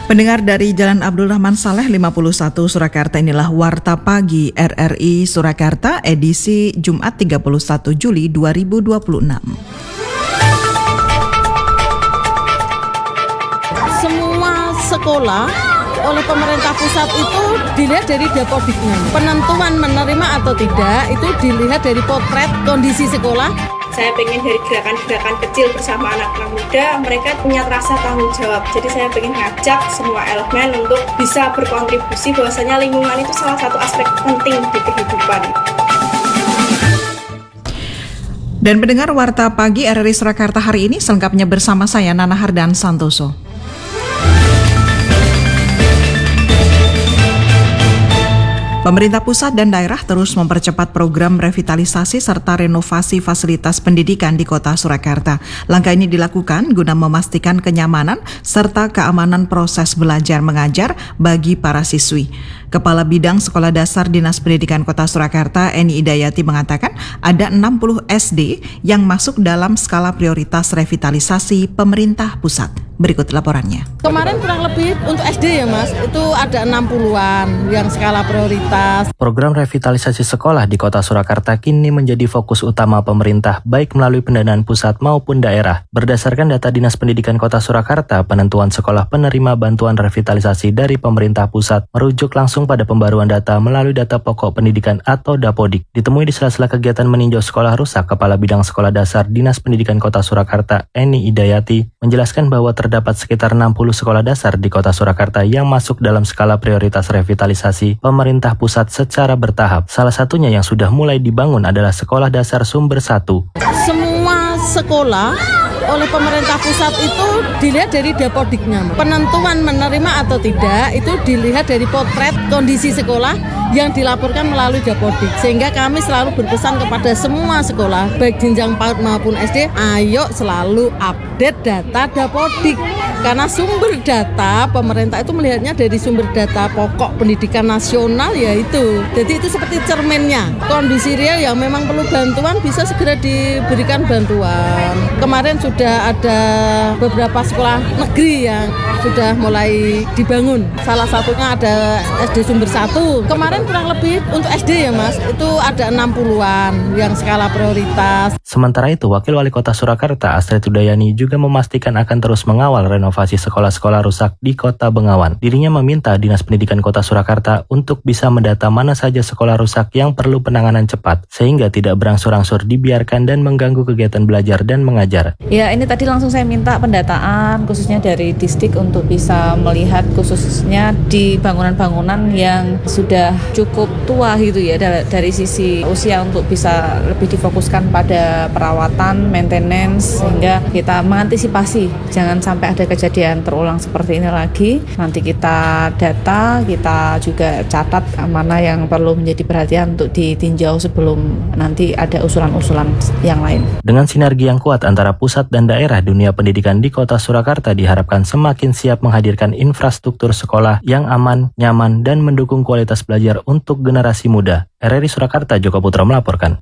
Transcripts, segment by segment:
Pendengar dari Jalan Abdul Rahman Saleh 51 Surakarta, inilah Warta Pagi RRI Surakarta edisi Jumat 31 Juli 2026. Semua sekolah oleh pemerintah pusat itu dilihat dari dapodiknya. Penentuan menerima atau tidak itu dilihat dari potret kondisi sekolah. Saya pengen dari gerakan-gerakan kecil bersama anak-anak muda, mereka punya rasa tanggung jawab. Jadi saya pengen ngajak semua elemen untuk bisa berkontribusi bahwasanya lingkungan itu salah satu aspek penting di kehidupan. Dan pendengar Warta Pagi RRI Surakarta hari ini selengkapnya bersama saya Nana Hardan Santoso. Pemerintah pusat dan daerah terus mempercepat program revitalisasi serta renovasi fasilitas pendidikan di Kota Surakarta. Langkah ini dilakukan guna memastikan kenyamanan serta keamanan proses belajar mengajar bagi para siswi. Kepala Bidang Sekolah Dasar Dinas Pendidikan Kota Surakarta, Eni Idayati, mengatakan ada 60 SD yang masuk dalam skala prioritas revitalisasi pemerintah pusat. Berikut laporannya. Kemarin kurang lebih untuk SD ya Mas, itu ada 60-an yang skala prioritas. Program revitalisasi sekolah di Kota Surakarta kini menjadi fokus utama pemerintah baik melalui pendanaan pusat maupun daerah. Berdasarkan data Dinas Pendidikan Kota Surakarta, penentuan sekolah penerima bantuan revitalisasi dari pemerintah pusat merujuk langsung pada pembaruan data melalui data pokok pendidikan atau Dapodik. Ditemui di sela-sela kegiatan meninjau sekolah rusak, Kepala Bidang Sekolah Dasar Dinas Pendidikan Kota Surakarta, Eni Idayati, menjelaskan bahwa terdapat sekitar 60 sekolah dasar di Kota Surakarta yang masuk dalam skala prioritas revitalisasi pemerintah pusat secara bertahap. Salah satunya yang sudah mulai dibangun adalah Sekolah Dasar Sumber 1. Semua sekolah oleh pemerintah pusat itu dilihat dari dapodiknya. Penentuan menerima atau tidak itu dilihat dari potret kondisi sekolah yang dilaporkan melalui dapodik. Sehingga kami selalu berpesan kepada semua sekolah, baik jenjang PAUD maupun SD, ayo selalu update data dapodik. Karena sumber data pemerintah itu melihatnya dari sumber data pokok pendidikan nasional yaitu. Jadi itu seperti cerminnya. Kondisi real yang memang perlu bantuan bisa segera diberikan bantuan. Kemarin sudah ada beberapa sekolah negeri yang sudah mulai dibangun. Salah satunya ada SD Sumber 1. Kemarin kurang lebih untuk SD ya Mas, itu ada 60-an yang skala prioritas. Sementara itu, Wakil Wali Kota Surakarta, Astrid Udayani, juga memastikan akan terus mengawal renovasi sekolah-sekolah rusak di Kota Bengawan. Dirinya meminta Dinas Pendidikan Kota Surakarta untuk bisa mendata mana saja sekolah rusak yang perlu penanganan cepat, sehingga tidak berangsur-angsur dibiarkan dan mengganggu kegiatan belajar dan mengajar. Ya, ini tadi langsung saya minta pendataan khususnya dari Disdik untuk bisa melihat khususnya di bangunan-bangunan yang sudah cukup tua gitu ya, dari sisi usia untuk bisa lebih difokuskan pada perawatan, maintenance, sehingga kita mengantisipasi jangan sampai ada kejadian terulang seperti ini lagi. Nanti kita data, kita juga catat mana yang perlu menjadi perhatian untuk ditinjau sebelum nanti ada usulan-usulan yang lain. Dengan sinergi yang kuat antara pusat dan daerah, dunia pendidikan di Kota Surakarta diharapkan semakin siap menghadirkan infrastruktur sekolah yang aman, nyaman, dan mendukung kualitas belajar untuk generasi muda. RRI Surakarta, Joko Putra melaporkan.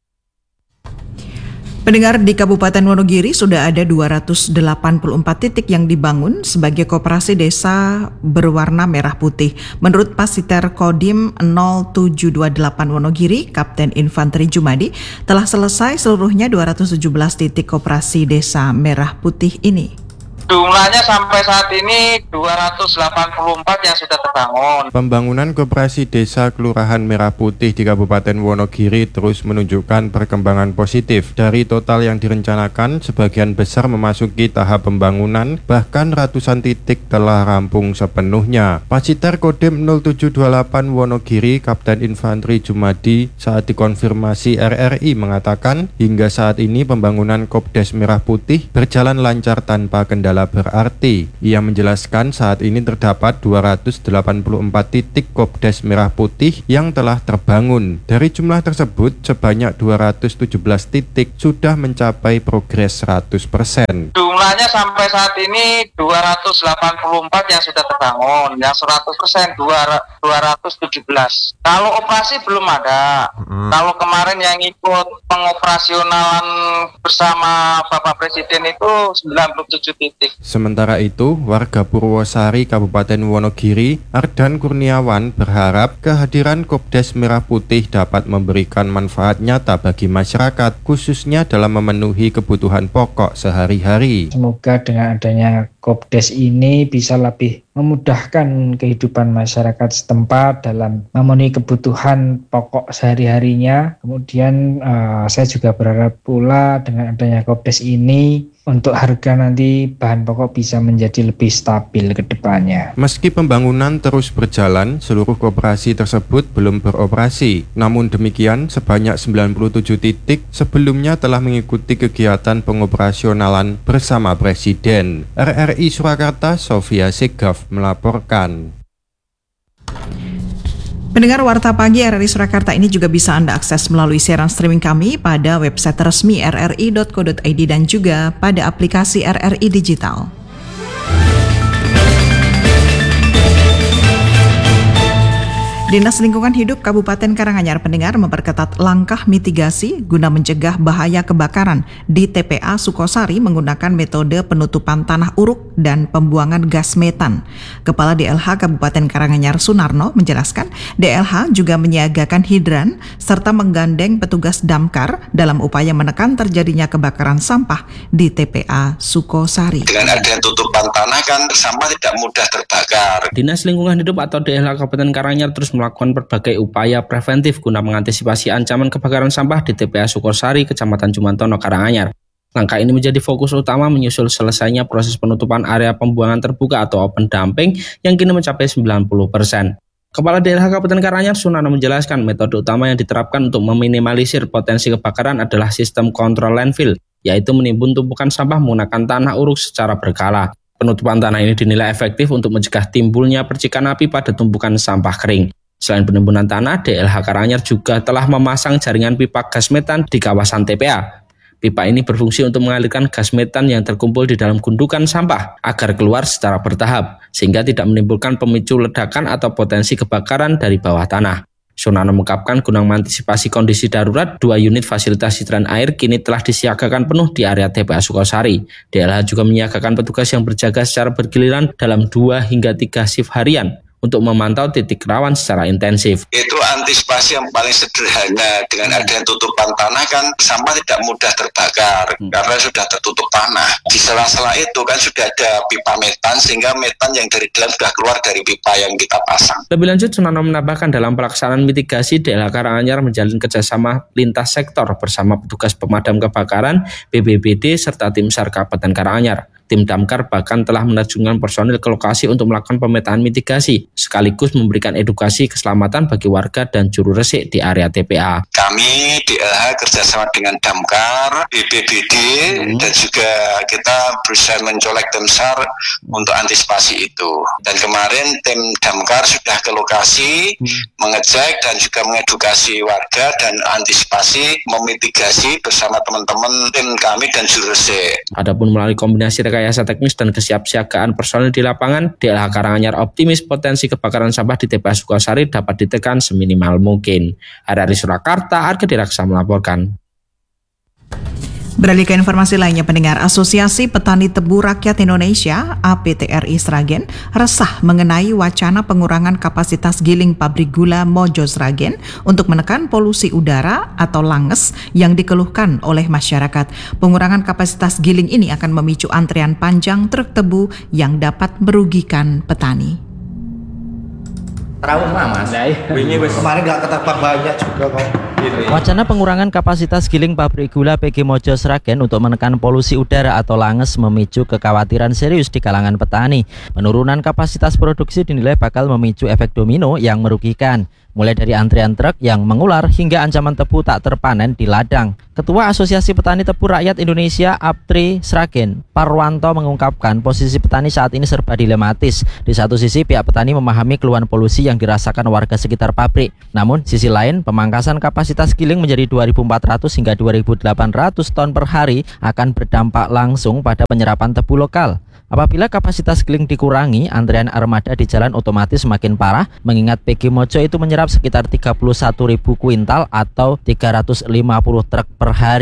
Pendengar, di Kabupaten Wonogiri sudah ada 284 titik yang dibangun sebagai koperasi desa berwarna merah putih. Menurut Pasiter Kodim 0728 Wonogiri, Kapten Infanteri Jumadi, telah selesai seluruhnya 217 titik koperasi desa merah putih ini. Jumlahnya sampai saat ini 284 yang sudah terbangun. Pembangunan koperasi desa Kelurahan Merah Putih di Kabupaten Wonogiri terus menunjukkan perkembangan positif. Dari total yang direncanakan, sebagian besar memasuki tahap pembangunan, bahkan ratusan titik telah rampung sepenuhnya. Pasiter Kodim 0728 Wonogiri, Kapten Infanteri Jumadi, saat dikonfirmasi RRI mengatakan, hingga saat ini pembangunan Kopdes Merah Putih berjalan lancar tanpa kendala berarti. Ia menjelaskan saat ini terdapat 284 titik Kopdes Merah Putih yang telah terbangun. Dari jumlah tersebut, sebanyak 217 titik sudah mencapai progres 100%. Jumlahnya sampai saat ini 284 yang sudah terbangun, yang 100% 217. Kalau operasi belum ada. Kalau kemarin yang ikut pengoperasionalan bersama Bapak Presiden itu 97 titik. positif. Sementara itu, warga Purwosari, Kabupaten Wonogiri, Ardan Kurniawan berharap kehadiran Kopdes Merah Putih dapat memberikan manfaat nyata bagi masyarakat, khususnya dalam memenuhi kebutuhan pokok sehari-hari. Semoga dengan adanya Kopdes ini bisa lebih memudahkan kehidupan masyarakat setempat dalam memenuhi kebutuhan pokok sehari-harinya. Kemudian saya juga berharap pula dengan adanya Kopdes ini untuk harga nanti bahan pokok bisa menjadi lebih stabil ke depannya. Meski pembangunan terus berjalan, seluruh koperasi tersebut belum beroperasi. Namun demikian, sebanyak 97 titik sebelumnya telah mengikuti kegiatan pengoperasionalan bersama Presiden. RRI Surakarta, Sofia Segaf melaporkan. Pendengar Warta Pagi RRI Surakarta ini juga bisa Anda akses melalui siaran streaming kami pada website resmi rri.co.id dan juga pada aplikasi RRI Digital. Dinas Lingkungan Hidup Kabupaten Karanganyar pendengar memperketat langkah mitigasi guna mencegah bahaya kebakaran di TPA Sukosari menggunakan metode penutupan tanah uruk dan pembuangan gas metan. Kepala DLH Kabupaten Karanganyar Sunarno menjelaskan DLH juga menyiagakan hidran serta menggandeng petugas damkar dalam upaya menekan terjadinya kebakaran sampah di TPA Sukosari. Dengan adanya tutupan tanah kan sampah tidak mudah terbakar. Dinas Lingkungan Hidup atau DLH Kabupaten Karanganyar terus melakukan berbagai upaya preventif guna mengantisipasi ancaman kebakaran sampah di TPA Sukosari, Kecamatan Jumantono, Karanganyar. Langkah ini menjadi fokus utama menyusul selesainya proses penutupan area pembuangan terbuka atau open dumping yang kini mencapai 90%. Kepala DLH Kabupaten Karanganyar Sunarno menjelaskan metode utama yang diterapkan untuk meminimalisir potensi kebakaran adalah sistem kontrol landfill, yaitu menimbun tumpukan sampah menggunakan tanah uruk secara berkala. Penutupan tanah ini dinilai efektif untuk mencegah timbulnya percikan api pada tumpukan sampah kering. Selain penimbunan tanah, DLH Karanganyar juga telah memasang jaringan pipa gas metan di kawasan TPA. Pipa ini berfungsi untuk mengalirkan gas metan yang terkumpul di dalam gundukan sampah agar keluar secara bertahap, sehingga tidak menimbulkan pemicu ledakan atau potensi kebakaran dari bawah tanah. Sunarno mengungkapkan guna mengantisipasi kondisi darurat, 2 unit fasilitas hidran air kini telah disiagakan penuh di area TPA Sukosari. DLH juga menyiagakan petugas yang berjaga secara bergiliran dalam 2 hingga 3 shift harian untuk memantau titik rawan secara intensif. Itu antisipasi yang paling sederhana. Dengan adanya tutupan tanah kan sampah tidak mudah terbakar karena sudah tertutup tanah. Di sela-sela itu kan sudah ada pipa metan sehingga metan yang dari dalam sudah keluar dari pipa yang kita pasang. Lebih lanjut, Sunarno menambahkan dalam pelaksanaan mitigasi DLH Karanganyar menjalin kerjasama lintas sektor bersama petugas pemadam kebakaran, BPBD, serta tim SAR Kabupaten Karanganyar. Tim damkar bahkan telah menerjunkan personil ke lokasi untuk melakukan pemetaan mitigasi, sekaligus memberikan edukasi keselamatan bagi warga dan juru resik di area TPA. Kami DLH kerjasama dengan damkar, BPBD, dan juga kita berusaha mencolek tim SAR untuk antisipasi itu. Dan kemarin tim damkar sudah ke lokasi, mengecek dan juga mengedukasi warga dan antisipasi memitigasi bersama teman-teman tim kami dan juru resik. Adapun melalui kombinasi rekayasa teknis dan kesiapsiagaan personil di lapangan, DLH Karanganyar optimis potensi kebakaran sampah di TPA Sukosari dapat ditekan seminimal mungkin. RRI Surakarta, Arke Diraksa melaporkan. Beralih ke informasi lainnya pendengar, Asosiasi Petani Tebu Rakyat Indonesia APTRI Sragen resah mengenai wacana pengurangan kapasitas giling pabrik gula Mojo Sragen untuk menekan polusi udara atau langes yang dikeluhkan oleh masyarakat. Pengurangan kapasitas giling ini akan memicu antrian panjang truk tebu yang dapat merugikan petani. Trauma mas, kemarin gak ketebak banyak juga kok. Wacana pengurangan kapasitas giling pabrik gula PG Mojo Sragen untuk menekan polusi udara atau langes memicu kekhawatiran serius di kalangan petani. Penurunan kapasitas produksi dinilai bakal memicu efek domino yang merugikan, mulai dari antrian truk yang mengular hingga ancaman tebu tak terpanen di ladang. Ketua Asosiasi Petani Tebu Rakyat Indonesia APTRI Sragen, Parwanto mengungkapkan posisi petani saat ini serba dilematis. Di satu sisi pihak petani memahami keluhan polusi yang dirasakan warga sekitar pabrik. Namun sisi lain pemangkasan kapasitas giling menjadi 2.400 hingga 2.800 ton per hari akan berdampak langsung pada penyerapan tebu lokal. Apabila kapasitas giling dikurangi, antrian armada di jalan otomatis semakin parah, mengingat PG Mojo itu menyerap sekitar 31.000 kuintal atau 350 truk per hari.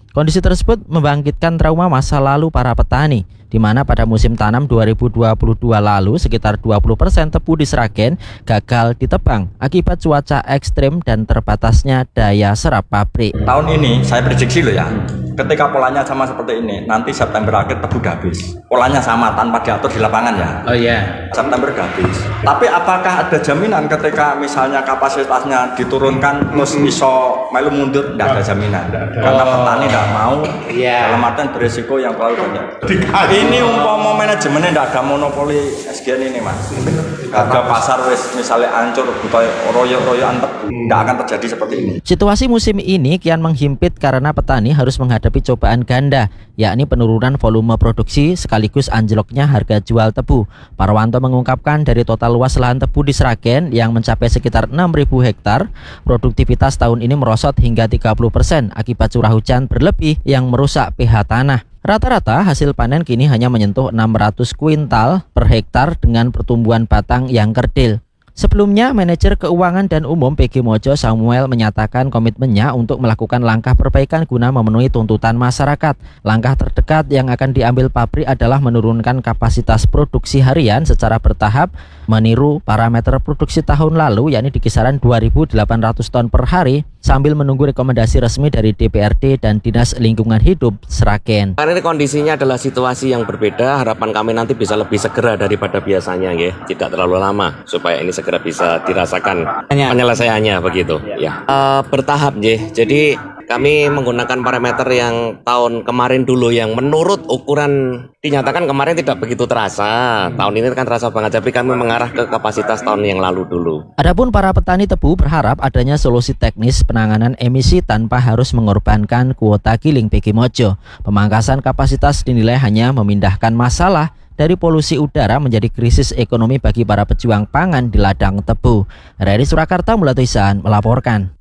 Kondisi tersebut membangkitkan trauma masa lalu para petani, di mana pada musim tanam 2022 lalu sekitar 20% tebu di Sragen gagal ditebang akibat cuaca ekstrim dan terbatasnya daya serap pabrik. Tahun ini saya prediksi loh ya, ketika polanya sama seperti ini, nanti September akhir tebu udah habis. Polanya sama tanpa diatur di lapangan ya. Oh iya. September udah habis. Tapi apakah ada jaminan ketika misalnya kapasitasnya diturunkan terus iso melu mundur? Tidak ada jaminan. Karena petani tidak mau. Dalam artian berisiko yang terlalu banyak. Ini umpama manajemennya tidak ada monopoli SGN ini mas. Harga pasar wis misalnya hancur, butuh royo-royoan tebu, tidak akan terjadi seperti ini. Situasi musim ini kian menghimpit karena petani harus menghadapi cobaan ganda, yakni penurunan volume produksi sekaligus anjloknya harga jual tebu. Parwanto mengungkapkan dari total luas lahan tebu di Sragen yang mencapai sekitar 6.000 hektar, produktivitas tahun ini merosot hingga 30% akibat curah hujan berlebih yang merusak pH tanah. Rata-rata hasil panen kini hanya menyentuh 600 kuintal per hektar dengan pertumbuhan batang yang kerdil. Sebelumnya, manajer keuangan dan umum PG Mojo Samuel menyatakan komitmennya untuk melakukan langkah perbaikan guna memenuhi tuntutan masyarakat. Langkah terdekat yang akan diambil pabrik adalah menurunkan kapasitas produksi harian secara bertahap, meniru parameter produksi tahun lalu yakni di kisaran 2.800 ton per hari, sambil menunggu rekomendasi resmi dari DPRD dan Dinas Lingkungan Hidup Sragen. Karena ini kondisinya adalah situasi yang berbeda, harapan kami nanti bisa lebih segera daripada biasanya, ya. Tidak terlalu lama supaya ini segera bisa dirasakan penyelesaiannya begitu. Ya. Bertahap, jadi kami menggunakan parameter yang tahun kemarin dulu yang menurut ukuran dinyatakan kemarin tidak begitu terasa. Tahun ini kan terasa banget, tapi kami mengarah ke kapasitas tahun yang lalu dulu. Adapun para petani tebu berharap adanya solusi teknis penanganan emisi tanpa harus mengorbankan kuota giling PG Mojo. Pemangkasan kapasitas dinilai hanya memindahkan masalah dari polusi udara menjadi krisis ekonomi bagi para pejuang pangan di ladang tebu. Dari Surakarta, Mulatu Ihsan melaporkan.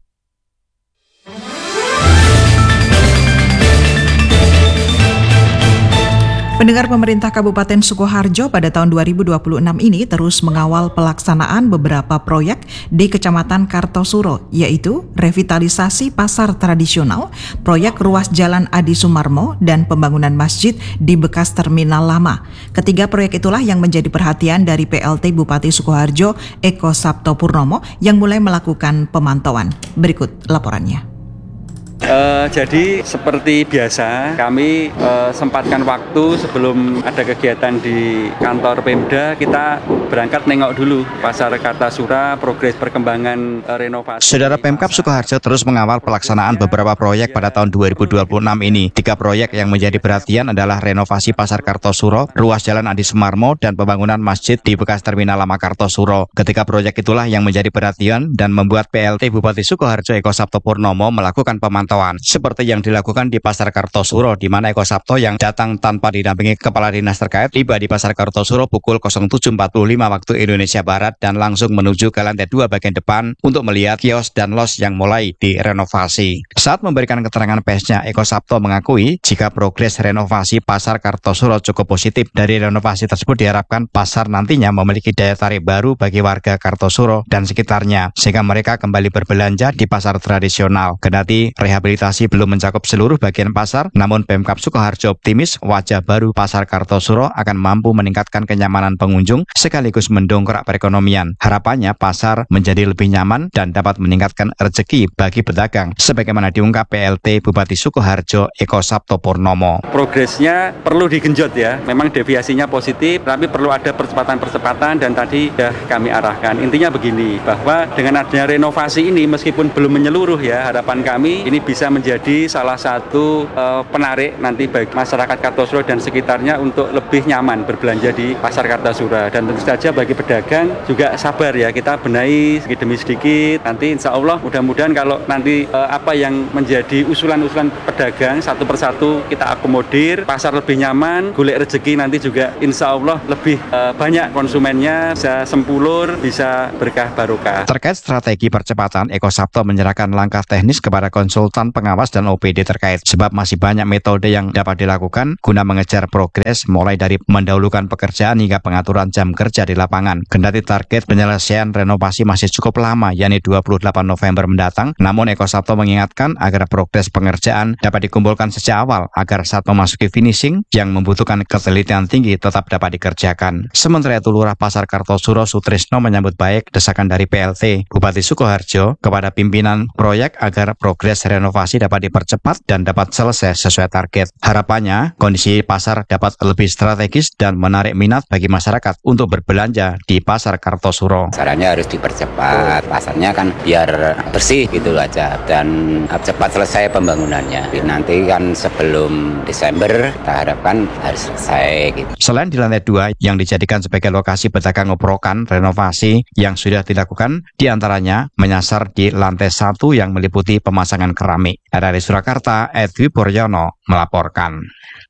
Pendengar, pemerintah Kabupaten Sukoharjo pada tahun 2026 ini terus mengawal pelaksanaan beberapa proyek di Kecamatan Kartosuro, yaitu revitalisasi pasar tradisional, proyek ruas jalan Adi Sumarmo, dan pembangunan masjid di bekas terminal lama. Ketiga proyek itulah yang menjadi perhatian dari PLT Bupati Sukoharjo, Eko Sabto Purnomo, yang mulai melakukan pemantauan. Berikut laporannya. Jadi seperti biasa kami sempatkan waktu sebelum ada kegiatan di kantor Pemda, kita berangkat nengok dulu Pasar Kartasura, progres perkembangan renovasi. Saudara, Pemkab Sukoharjo terus mengawal pelaksanaan beberapa proyek pada tahun 2026 ini. 3 proyek yang menjadi perhatian adalah renovasi Pasar Kartosuro, ruas jalan Adi Sumarmo, dan pembangunan masjid di bekas terminal lama Kartosuro. Ketiga proyek itulah yang menjadi perhatian dan membuat PLT Bupati Sukoharjo Eko Sabto Purnomo melakukan pemantauan. Seperti yang dilakukan di Pasar Kartosuro, di mana Eko Sabto yang datang tanpa didampingi kepala dinas terkait tiba di Pasar Kartosuro pukul 07.45 waktu Indonesia Barat dan langsung menuju ke lantai 2 bagian depan untuk melihat kios dan los yang mulai direnovasi. Saat memberikan keterangan persnya, Eko Sabto mengakui jika progres renovasi Pasar Kartosuro cukup positif. Dari renovasi tersebut diharapkan pasar nantinya memiliki daya tarik baru bagi warga Kartosuro dan sekitarnya, sehingga mereka kembali berbelanja di pasar tradisional. Kendati rehabilitasi belum mencakup seluruh bagian pasar, namun Pemkab Sukoharjo optimis wajah baru Pasar Kartosuro akan mampu meningkatkan kenyamanan pengunjung sekaligus mendongkrak perekonomian. Harapannya pasar menjadi lebih nyaman dan dapat meningkatkan rezeki bagi pedagang, sebagaimana diungkap PLT Bupati Sukoharjo Eko Sabto Purnomo. Progresnya perlu digenjot ya, memang deviasinya positif, tapi perlu ada percepatan-percepatan dan tadi sudah kami arahkan. Intinya begini, bahwa dengan adanya renovasi ini meskipun belum menyeluruh ya, harapan kami ini bisa menjadi salah satu penarik nanti bagi masyarakat Kartosuro dan sekitarnya untuk lebih nyaman berbelanja di Pasar Kartasura. Dan tentu saja bagi pedagang juga sabar ya, kita benahi sedikit demi sedikit. Nanti insya Allah mudah-mudahan kalau nanti apa yang menjadi usulan-usulan pedagang satu persatu kita akomodir, pasar lebih nyaman, golek rezeki nanti juga insya Allah lebih banyak konsumennya, bisa sempulur, bisa berkah barokah. Terkait strategi percepatan, Eko Sabto menyerahkan langkah teknis kepada konsultan calon pengawas dan OPD terkait, sebab masih banyak metode yang dapat dilakukan guna mengejar progres mulai dari mendahulukan pekerjaan hingga pengaturan jam kerja di lapangan. Kendati target penyelesaian renovasi masih cukup lama, yakni 28 November mendatang, namun Eko Sabto mengingatkan agar progres pengerjaan dapat dikumpulkan sejak awal agar saat memasuki finishing yang membutuhkan ketelitian tinggi tetap dapat dikerjakan. Sementara itu Lurah Pasar Kartosuro Sutrisno menyambut baik desakan dari PLT Bupati Sukoharjo kepada pimpinan proyek agar progres renovasi dapat dipercepat dan dapat selesai sesuai target. Harapannya kondisi pasar dapat lebih strategis dan menarik minat bagi masyarakat untuk berbelanja di Pasar Kartosuro. Caranya harus dipercepat, pasarnya kan biar bersih gitu aja dan cepat selesai pembangunannya. Nanti kan sebelum Desember kita harapkan harus selesai gitu. Selain di lantai 2 yang dijadikan sebagai lokasi pedagang oprokan, renovasi yang sudah dilakukan diantaranya menyasar di lantai 1 yang meliputi pemasangan keramik. Dari Surakarta, Edwi Puryono melaporkan.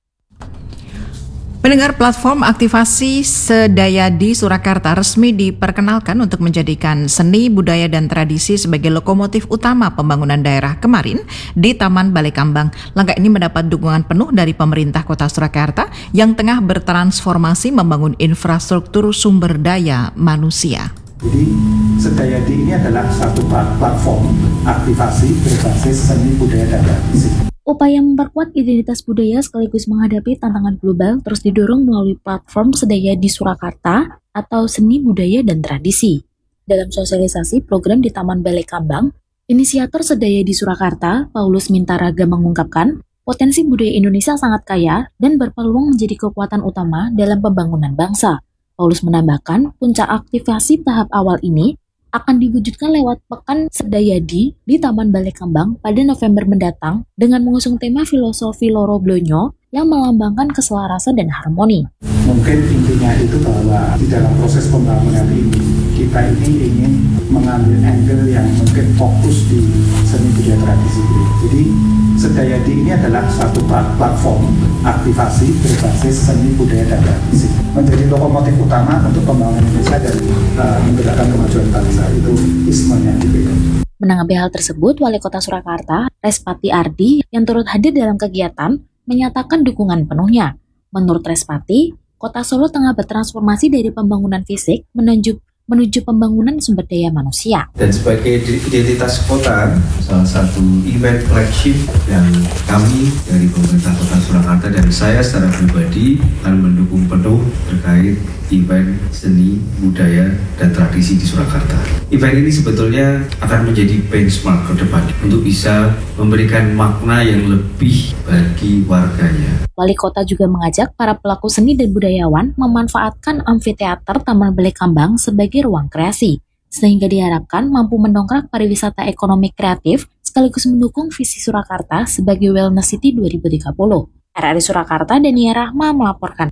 Pendengar, platform aktivasi Sedaya di Surakarta resmi diperkenalkan untuk menjadikan seni, budaya, dan tradisi sebagai lokomotif utama pembangunan daerah kemarin di Taman Balai Kambang. Langkah ini mendapat dukungan penuh dari pemerintah Kota Surakarta yang tengah bertransformasi membangun infrastruktur sumber daya manusia. Jadi Sedayadi ini adalah satu platform aktivasi berbasis seni, budaya, dan tradisi. Upaya memperkuat identitas budaya sekaligus menghadapi tantangan global terus didorong melalui platform Sedaya di Surakarta atau Seni, Budaya, dan Tradisi. Dalam sosialisasi program di Taman Balai Kambang, inisiator Sedaya di Surakarta, Paulus Mintaraga mengungkapkan, potensi budaya Indonesia sangat kaya dan berpeluang menjadi kekuatan utama dalam pembangunan bangsa. Paulus menambahkan, puncak aktivasi tahap awal ini akan diwujudkan lewat Pekan Sedayadi di Taman Balai Kambang pada November mendatang dengan mengusung tema filosofi Loro Blonyo yang melambangkan keselarasan dan harmoni. Mungkin intinya itu bahwa di dalam proses pembangunan ini kita ini ingin mengambil angle yang mungkin fokus di seni, budaya, tradisi. Jadi Sedayadi ini adalah satu platform aktivasi berbasis seni, budaya, dan tradisi. Menjadi lokomotif utama untuk pembangunan Indonesia dan menggerakkan kemajuan bangsa. Itu ismenya gitu. Menanggapi hal tersebut, Wali Kota Surakarta, Respati Ardi, yang turut hadir dalam kegiatan, menyatakan dukungan penuhnya. Menurut Respati, Kota Solo tengah bertransformasi dari pembangunan fisik menuju pembangunan sumber daya manusia. Dan sebagai identitas kota, salah satu event flagship yang kami dari pemerintah Kota Surakarta dan saya secara pribadi akan mendukung penuh terkait event seni, budaya, dan tradisi di Surakarta. Event ini sebetulnya akan menjadi benchmark ke depan untuk bisa memberikan makna yang lebih bagi warganya. Wali Kota juga mengajak para pelaku seni dan budayawan memanfaatkan amfiteater Taman Balai Kambang sebagai ruang kreasi, sehingga diharapkan mampu mendongkrak pariwisata ekonomi kreatif sekaligus mendukung visi Surakarta sebagai Wellness City 2030. RRI Surakarta, Dania Rahma melaporkan.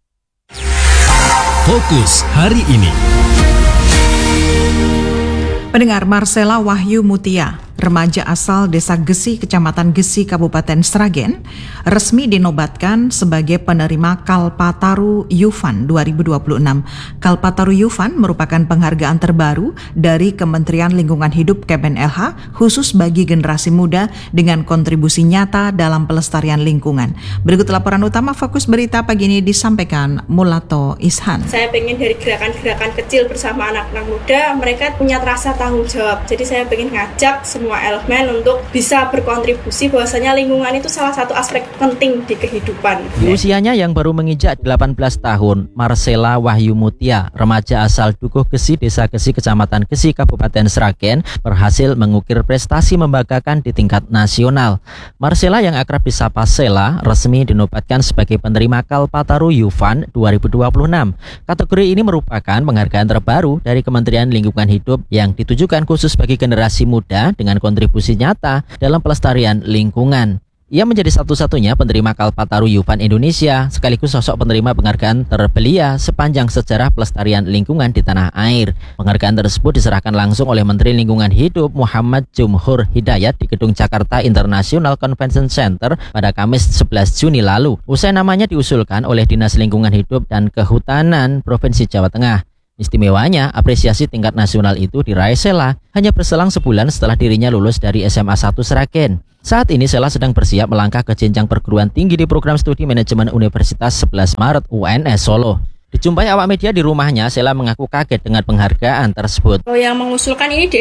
Fokus hari ini. Pendengar, Marcella Wahyu Mutia, remaja asal Desa Gesi, Kecamatan Gesi, Kabupaten Sragen, resmi dinobatkan sebagai penerima Kalpataru Yufan 2026. Kalpataru Yufan merupakan penghargaan terbaru dari Kementerian Lingkungan Hidup Kemenlh khusus bagi generasi muda dengan kontribusi nyata dalam pelestarian lingkungan. Berikut laporan utama Fokus Berita pagi ini disampaikan Mulato Ishan. Saya pengen dari gerakan-gerakan kecil bersama anak-anak muda, mereka punya rasa tanggung jawab. Jadi saya pengen ngajak semua elemen untuk bisa berkontribusi bahwasanya lingkungan itu salah satu aspek penting di kehidupan. Di usianya yang baru menginjak 18 tahun, Marcella Wahyu Mutia, remaja asal Dukuh Gesi, Desa Gesi, Kecamatan Gesi, Kabupaten Sragen, berhasil mengukir prestasi membanggakan di tingkat nasional. Marcella yang akrab disapa Sela resmi dinobatkan sebagai penerima Kalpataru Yufan 2026. Kategori ini merupakan penghargaan terbaru dari Kementerian Lingkungan Hidup yang ditujukan khusus bagi generasi muda dengan kontribusi nyata dalam pelestarian lingkungan. Ia menjadi satu-satunya penerima Kalpataru Yufan Indonesia, sekaligus sosok penerima penghargaan terbelia sepanjang sejarah pelestarian lingkungan di tanah air. Penghargaan tersebut diserahkan langsung oleh Menteri Lingkungan Hidup Muhammad Jumhur Hidayat di Gedung Jakarta International Convention Center pada Kamis 11 Juni lalu. Usai namanya diusulkan oleh Dinas Lingkungan Hidup dan Kehutanan Provinsi Jawa Tengah. Istimewanya, apresiasi tingkat nasional itu diraih Sela hanya berselang sebulan setelah dirinya lulus dari SMA 1 Sragen. Saat ini Sela sedang bersiap melangkah ke jenjang perguruan tinggi di program studi manajemen Universitas 11 Maret UNS Solo. Dijumpai awak media di rumahnya, Sela mengaku kaget dengan penghargaan tersebut. Yang mengusulkan ini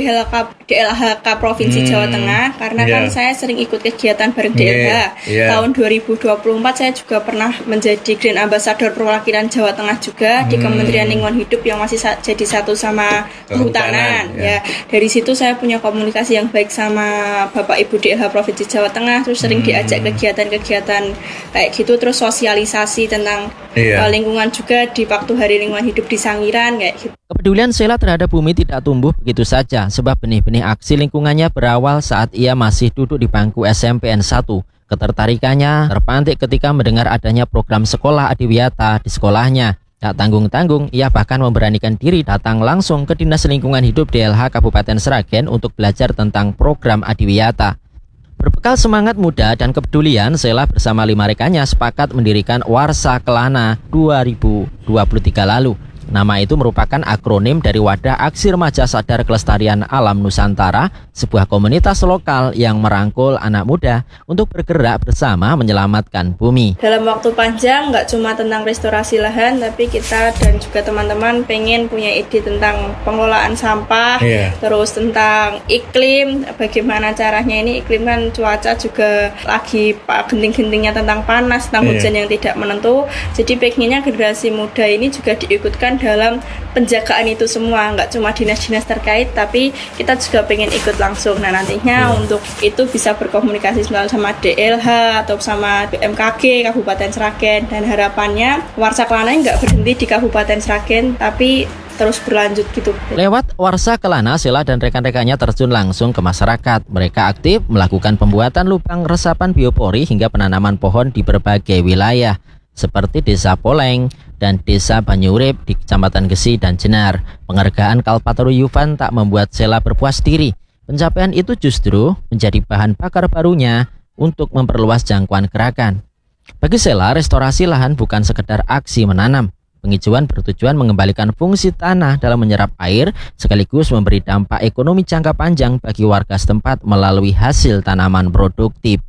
DLHK Provinsi Jawa Tengah, karena kan saya sering ikut kegiatan bareng DLH. Tahun 2024 saya juga pernah menjadi Grand Ambassador perwakilan Jawa Tengah juga di Kementerian Lingkungan Hidup yang masih jadi satu sama Kehutanan. Dari situ saya punya komunikasi yang baik sama Bapak Ibu DLH Provinsi Jawa Tengah, terus sering diajak kegiatan-kegiatan kayak gitu, terus sosialisasi tentang lingkungan juga di waktu Hari Lingkungan Hidup di Sangiran kayak gitu. Kepedulian Sela terhadap bumi tidak tumbuh begitu saja, sebab benih-benih aksi lingkungannya berawal saat ia masih duduk di bangku SMPN 1. Ketertarikannya terpantik ketika mendengar adanya program sekolah adiwiyata di sekolahnya. Tak tanggung-tanggung, ia bahkan memberanikan diri datang langsung ke Dinas Lingkungan Hidup DLH Kabupaten Sragen untuk belajar tentang program adiwiyata. Berbekal semangat muda dan kepedulian, Sela bersama 5 rekannya sepakat mendirikan Warsa Kelana 2023 lalu. Nama itu merupakan akronim dari Wadah Aksi Remaja Sadar Kelestarian Alam Nusantara, sebuah komunitas lokal yang merangkul anak muda untuk bergerak bersama menyelamatkan bumi. Dalam waktu panjang, nggak cuma tentang restorasi lahan, tapi kita dan juga teman-teman pengen punya ide tentang pengelolaan sampah, terus tentang iklim, bagaimana caranya ini iklim kan cuaca juga lagi genting-gentingnya tentang panas, tentang hujan yang tidak menentu. Jadi pengennya generasi muda ini juga diikutkan dalam penjagaan itu semua, nggak cuma dinas-dinas terkait, tapi kita juga pengen ikut langsung. Nah nantinya untuk itu bisa berkomunikasi sama DLH atau sama BMKG Kabupaten Sragen, dan harapannya Warsa Kelana nggak berhenti di Kabupaten Sragen, tapi terus berlanjut gitu. Lewat Warsa Kelana, Sela dan rekan-rekannya terjun langsung ke masyarakat. Mereka aktif melakukan pembuatan lubang resapan biopori hingga penanaman pohon di berbagai wilayah, seperti Desa Poleng dan Desa Banyurip di Kecamatan Gesi dan Jenar. Penghargaan Kalpataru Yufan tak membuat Sela berpuas diri. Pencapaian itu justru menjadi bahan bakar barunya untuk memperluas jangkauan gerakan. Bagi Sela, restorasi lahan bukan sekedar aksi menanam. Penghijauan bertujuan mengembalikan fungsi tanah dalam menyerap air, sekaligus memberi dampak ekonomi jangka panjang bagi warga setempat melalui hasil tanaman produktif.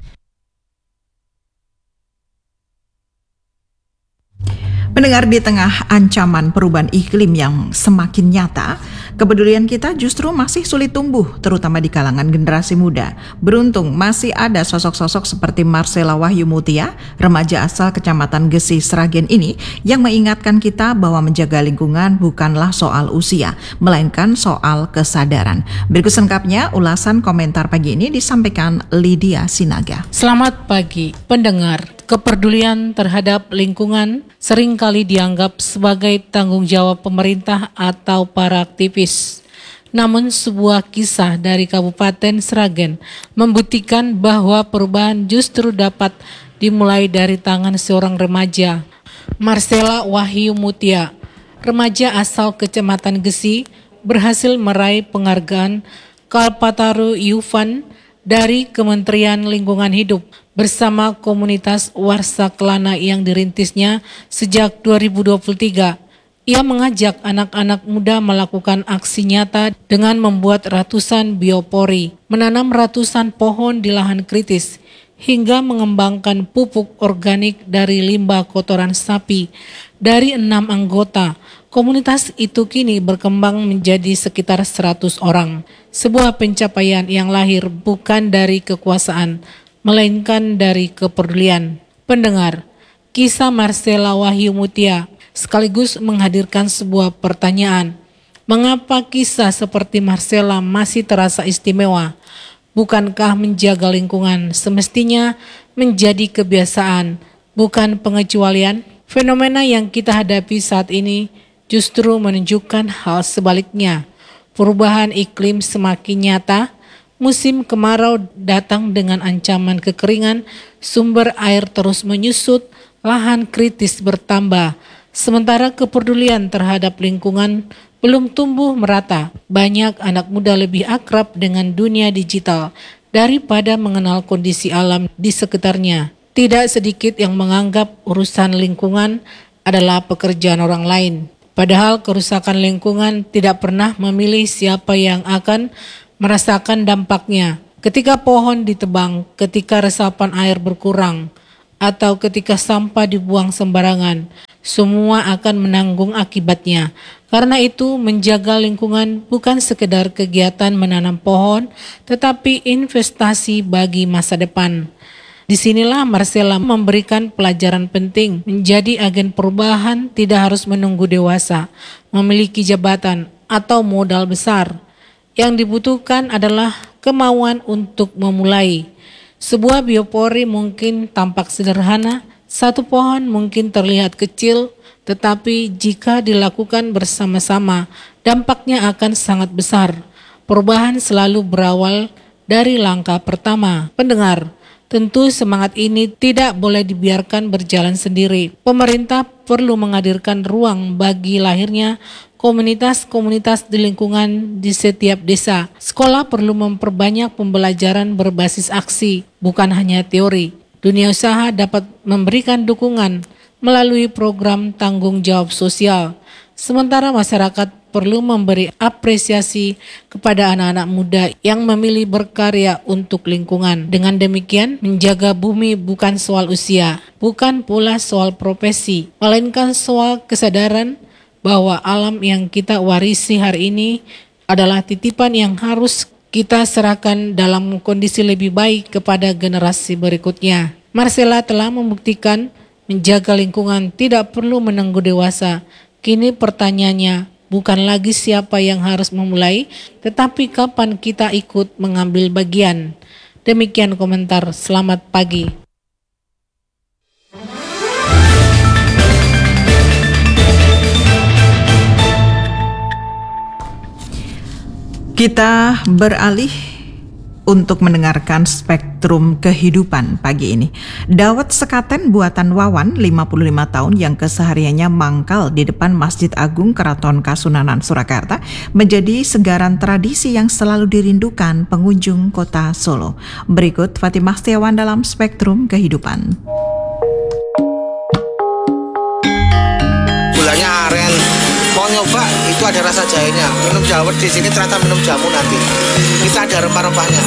Pendengar, di tengah ancaman perubahan iklim yang semakin nyata, kepedulian kita justru masih sulit tumbuh, terutama di kalangan generasi muda. Beruntung masih ada sosok-sosok seperti Marcella Wahyu Mutia, remaja asal Kecamatan Gesi Sragen ini, yang mengingatkan kita bahwa menjaga lingkungan bukanlah soal usia, melainkan soal kesadaran. Berikut selengkapnya ulasan komentar pagi ini disampaikan Lydia Sinaga. Selamat pagi, pendengar. Kepedulian terhadap lingkungan seringkali dianggap sebagai tanggung jawab pemerintah atau para aktivis. Namun sebuah kisah dari Kabupaten Sragen membuktikan bahwa perubahan justru dapat dimulai dari tangan seorang remaja. Marcella Wahyu Mutia, remaja asal Kecamatan Gesi, berhasil meraih penghargaan Kalpataru Yufan dari Kementerian Lingkungan Hidup bersama komunitas Warsa Kelana yang dirintisnya sejak 2023. Ia mengajak anak-anak muda melakukan aksi nyata dengan membuat ratusan biopori, menanam ratusan pohon di lahan kritis, hingga mengembangkan pupuk organik dari limbah kotoran sapi. Dari 6 anggota, komunitas itu kini berkembang menjadi sekitar 100 orang. Sebuah pencapaian yang lahir bukan dari kekuasaan, melainkan dari kepedulian. Pendengar, kisah Marcella Wahyu Mutia sekaligus menghadirkan sebuah pertanyaan. Mengapa kisah seperti Marcella masih terasa istimewa? Bukankah menjaga lingkungan semestinya menjadi kebiasaan, bukan pengecualian? Fenomena yang kita hadapi saat ini justru menunjukkan hal sebaliknya. Perubahan iklim semakin nyata, musim kemarau datang dengan ancaman kekeringan, sumber air terus menyusut, lahan kritis bertambah. Sementara kepedulian terhadap lingkungan belum tumbuh merata. Banyak anak muda lebih akrab dengan dunia digital daripada mengenal kondisi alam di sekitarnya. Tidak sedikit yang menganggap urusan lingkungan adalah pekerjaan orang lain. Padahal kerusakan lingkungan tidak pernah memilih siapa yang akan merasakan dampaknya. Ketika pohon ditebang, ketika resapan air berkurang, atau ketika sampah dibuang sembarangan, semua akan menanggung akibatnya. Karena itu, menjaga lingkungan bukan sekedar kegiatan menanam pohon, tetapi investasi bagi masa depan. Disinilah Marcella memberikan pelajaran penting, menjadi agen perubahan tidak harus menunggu dewasa, memiliki jabatan atau modal besar. Yang dibutuhkan adalah kemauan untuk memulai. Sebuah biopori mungkin tampak sederhana, satu pohon mungkin terlihat kecil, tetapi jika dilakukan bersama-sama, dampaknya akan sangat besar. Perubahan selalu berawal dari langkah pertama. Pendengar, tentu semangat ini tidak boleh dibiarkan berjalan sendiri. Pemerintah perlu menghadirkan ruang bagi lahirnya komunitas-komunitas di lingkungan di setiap desa. Sekolah perlu memperbanyak pembelajaran berbasis aksi, bukan hanya teori. Dunia usaha dapat memberikan dukungan melalui program tanggung jawab sosial. Sementara masyarakat perlu memberi apresiasi kepada anak-anak muda yang memilih berkarya untuk lingkungan. Dengan demikian, menjaga bumi bukan soal usia, bukan pula soal profesi, melainkan soal kesadaran bahwa alam yang kita warisi hari ini adalah titipan yang harus kita serahkan dalam kondisi lebih baik kepada generasi berikutnya. Marcella telah membuktikan menjaga lingkungan tidak perlu menunggu dewasa. Kini pertanyaannya bukan lagi siapa yang harus memulai, tetapi kapan kita ikut mengambil bagian. Demikian komentar. Selamat pagi. Kita beralih untuk mendengarkan Spektrum Kehidupan pagi ini. Dawet sekaten buatan Wawan, 55 tahun yang kesehariannya mangkal di depan Masjid Agung Keraton Kasunanan Surakarta, menjadi segaran tradisi yang selalu dirindukan pengunjung kota Solo. Berikut Fatimah Setiawan dalam Spektrum Kehidupan. Gulanya aren. Mau nyoba itu ada rasa jahenya. Minum dawet di sini ternyata minum jamu nanti. Kita ada rempah-rempahnya.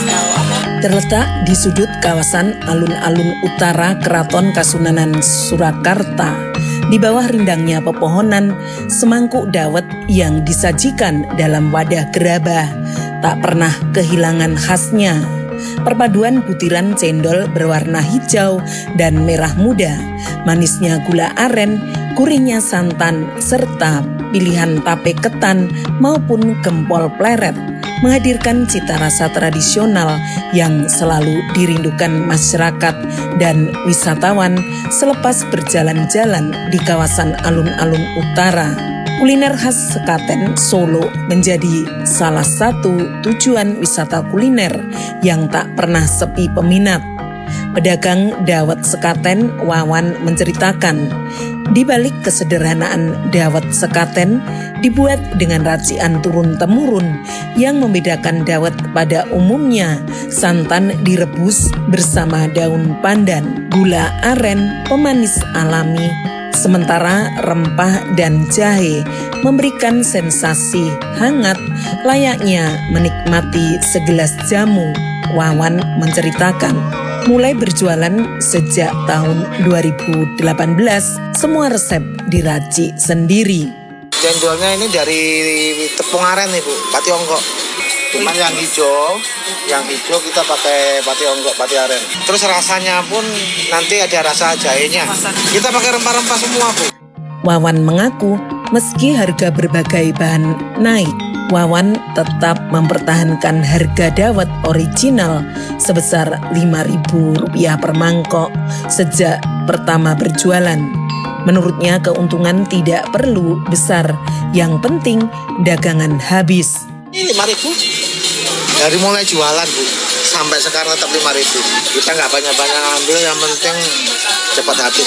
Terletak di sudut kawasan alun-alun utara Keraton Kasunanan Surakarta, di bawah rindangnya pepohonan, semangkuk dawet yang disajikan dalam wadah gerabah tak pernah kehilangan khasnya. Perpaduan butiran cendol berwarna hijau dan merah muda, manisnya gula aren, gurihnya santan, serta pilihan tape ketan maupun gempol pleret menghadirkan cita rasa tradisional yang selalu dirindukan masyarakat dan wisatawan selepas berjalan-jalan di kawasan alun-alun utara. Kuliner khas sekaten Solo menjadi salah satu tujuan wisata kuliner yang tak pernah sepi peminat. Pedagang dawet sekaten Wawan menceritakan, di balik kesederhanaan dawet sekaten dibuat dengan racian turun-temurun yang membedakan dawet pada umumnya. Santan direbus bersama daun pandan, gula aren, pemanis alami, sementara rempah dan jahe memberikan sensasi hangat layaknya menikmati segelas jamu. Wawan menceritakan, mulai berjualan sejak tahun 2018, semua resep diracik sendiri. Cendolnya ini dari tepung aren Ibu, pati onggok. Cuman yang hijau kita pakai pati onggok, pati aren. Terus rasanya pun nanti ada rasa jahenya. Kita pakai rempah-rempah semua Bu. Wawan mengaku meski harga berbagai bahan naik, Wawan tetap mempertahankan harga dawet original sebesar Rp5.000 per mangkok sejak pertama berjualan. Menurutnya keuntungan tidak perlu besar, yang penting dagangan habis. Ini 5.000 dari mulai jualan Bu, sampai sekarang tetap 5.000. Kita nggak banyak-banyak ambil, yang penting cepat habis.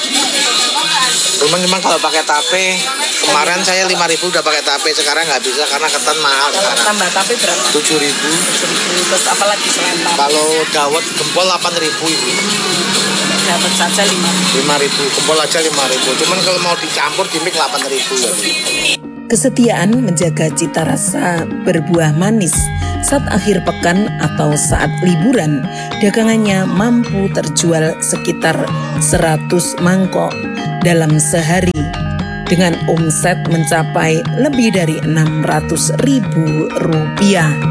Memang kalau pakai tape, kemarin saya 5.000 udah pakai tape, sekarang nggak bisa karena ketan mahal sekarang. Tambah tape berapa? 7.000. Terus apalagi selain tape? Kalau dawet gempol 8.000 Ibu. dapat saja 5.000. 5.000, kempol aja 5.000. Cuman kalau mau dicampur di mix 8.000 ya. Kesetiaan menjaga cita rasa berbuah manis saat akhir pekan atau saat liburan, dagangannya mampu terjual sekitar 100 mangkok dalam sehari dengan omset mencapai lebih dari Rp600.000.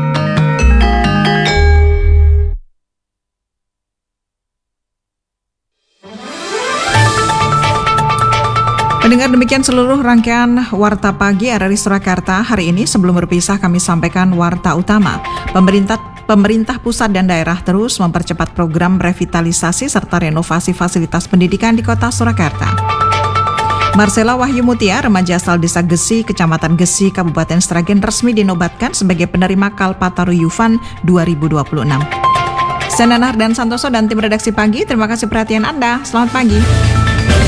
Pendengar, demikian seluruh rangkaian Warta Pagi RRI Surakarta hari ini. Sebelum berpisah kami sampaikan warta utama. Pemerintah pusat dan daerah terus mempercepat program revitalisasi serta renovasi fasilitas pendidikan di Kota Surakarta. Marcella Wahyu Mutia, remaja asal Desa Gesi, Kecamatan Gesi, Kabupaten Sragen resmi dinobatkan sebagai penerima Kalpataru Yuvan 2026. Saya Nanar dan Santoso dan tim redaksi pagi, terima kasih perhatian Anda. Selamat pagi.